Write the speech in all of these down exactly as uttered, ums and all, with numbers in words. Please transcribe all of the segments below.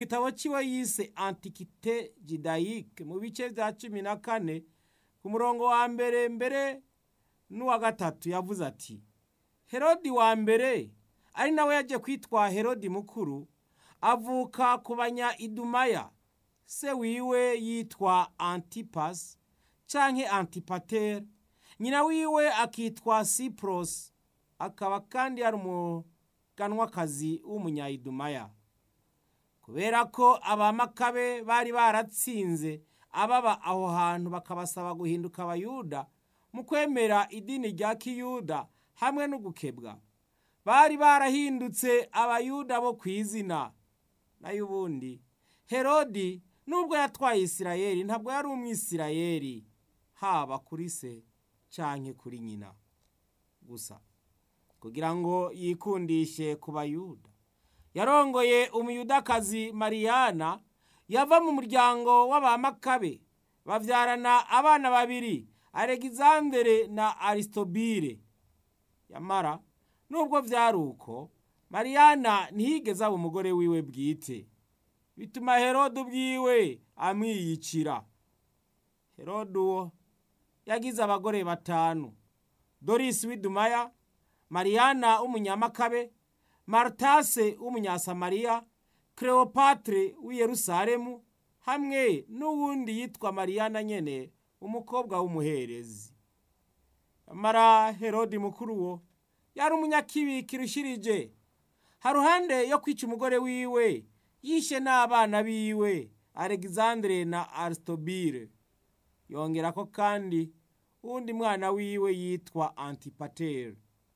gitabo ciwe yise Antiquité Judaïque mu bice vya cumi na kane ku murongo wa mbere mbere n'uwa gatatu yavuze ati: Herodi wa mbere ari nawe yaje kwitwa Herodi mukuru avuka ku banya Idumaya. Se wiwe yitwa Antipas canke Antipater, nyina wiwe akitwa Cypros, akaba kandi ari umuganwakazi w'umunya-Idumaya. Kubera ko abamakabe bari baratsinze ababa aho hantu bakabasaba guhinduka abayuda mu kwemera idini rya kiyuda hamwe no gukebwa, bari barahindutse abayuda bo kwizina. Nayo ubundi Herodi nubwo yatwaye Isirayeli ntabwo yari umwisirayeli, haba kuri se canke kuri nyina gusa. Kugira ngo yikundishe ku bayuda, yarongoye umuyudakazi Mariyana yava mu muryango w'abamakabe, bavyarana abana babiri, Alexandere na Aristobile. Yamara nubwo vyari uko, Mariyana ntiyigeze aba umugore wiwe bwite, bituma Herode ubwiwe amwiyicira. Herode uwo yagize abagore batanu: Doris w'Idumaya, Mariyana w'umunyamakabe, Martase w'umunyasamariya, Cleopatre w'i Yerusalemu, hamwe n'uwundi yitwa Mariyana nyene, umukobwa w'umuherezi. Amara Herodi mukuru wo yari umunyakibi kirushirije. Haruhande yo kwica umugore wiwe, yishe n'abana biwe Alexandre na Aristobile. Yongerako kandi uwundi mwana wiwe yitwa Antipater.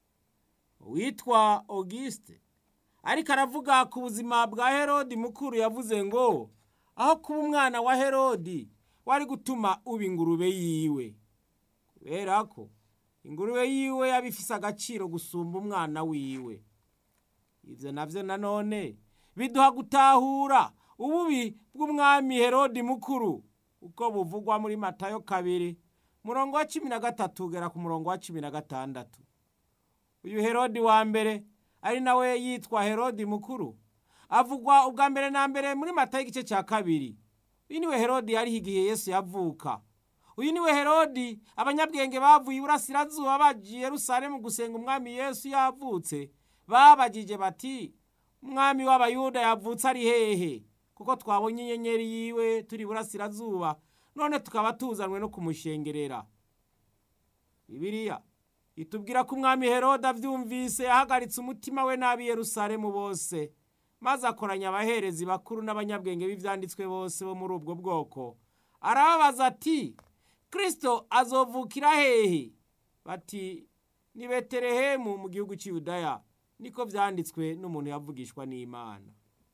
Witwa Auguste ariko aravuga ku buzima bwa Herodi mukuru yavuze ngo aho kuba umwana wa Herodi wari gutuma uba ingurube yiwe, kubera ko ingurube yiwe yabifise agaciro gusumba umwana wiwe. Ivyo navyo nanone biduha gutahura ububi bw'umwami Herodi mukuru uko buvugwa muri Matayo kabiri murongo wa cumi na gatatu ugera ku murongo wa cumi na gatandatu. Uyu Herodi wa mbere ari nawe yitwa Herodi mukuru avugwa ubwa mbere na mbere muri Matayo igice ca kabiri. Uyu niwe Herodi yari igihe Yesu yavuka. Uyu niwe Herodi abanyabwenge bavuye iburasirazuba bagiye Yerusalemu gusenga umwami Yesu yavutse, babajije bati: umwami w'abayuda yavutse ari hehe? Kuko twabonye inyenyeri yiwe turi iburasirazuba, none tukaba tuzanwe no kumushengerera. Bibiliya itubwira ko umwami Herode avyumvise yahagaritse umutima we n'ab'i Yerusalemu bose, maze akoranya abaherezi bakuru n'abanyabwenge b'ivyanditswe bose bo muri ubwo bwoko, arababaza ati: Kristo azovukira hehe? Bati: ni Betelehemu mu gihugu c'Yudaya, niko vyanditswe n'umuntu yavugishwa n'Imana.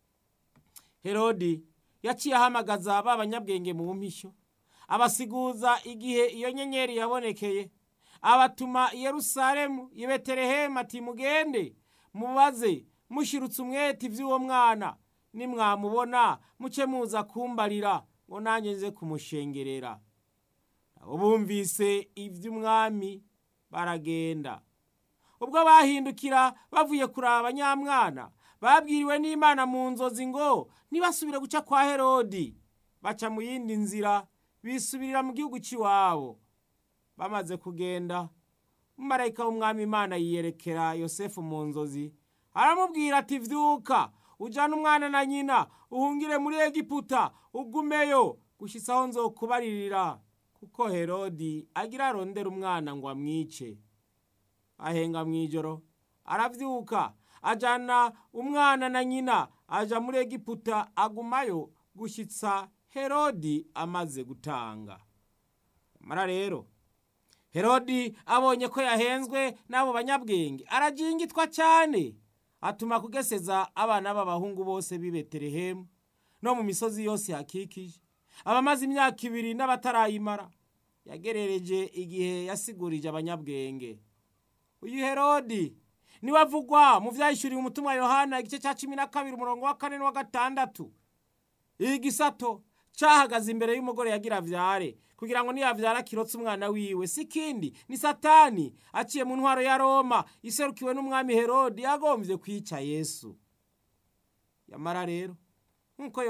Herodi yaciye ahamagaza b'abanyabwenge mu mpisho, abasiguza igihe iyo nyenyeri yabonekeye, abatuma i Yerusalemu i Betelehemu ati: mugende mubaze mushirutse umwete ivy'uwo mwana, nimwamubona muce muza kumbarira ngo nanje nze kumushengerera. Abo bumvise ivy'umwami baragenda. Ubwo bahindukira bavuye kuraba nyamwana, babwiriwe n'Imana mu nzozi ngo nibasubire guca kwa Herodi, baca mu yindi nzira bisubirira mu gihugu c'iwabo. Bamaze kugenda, umumarayika w'umwami Imana yiyerekera Yosefu mu nzozi, aramubwira ati: vyuka ujana umwana na nyina uhungire muri Egiputa, ugumeyo gushitsa aho nzokubaririra, kuko Herodi agira arondera umwana ngo amwice. Ahenga mw'ijoro aravyuka ajana umwana na nyina aja muri Egiputa, agumayo gushitsa Herodi amaze gutanga. Mara rero Herodi abonye ko yahenzwe n'abo banyabwenge, arajingitwa cyane, atuma kugeseza abana b'abahungu bose b'i Betelehemu no mu misozi yose yakikije, abamaze imyaka ibiri n'abatarayimara. Yagerereje igihe yasigurije abanyabwenge. Uyu Herodi ni wavugwa mu vyahishuriwe umutumwa Yohana igice ca cumi na kabiri umurongo wa kane n'uwa gatandatu. Igisato cahagaze imbere y'umugore yagira vyare, kugira ngo niyavyara kirotse umwana wiwe, sikindi ni Satani aciye mu ntwaro ya Roma iserukiwe n'umwami Herodi yagomvye kwica Yesu. Yamara rero nkuko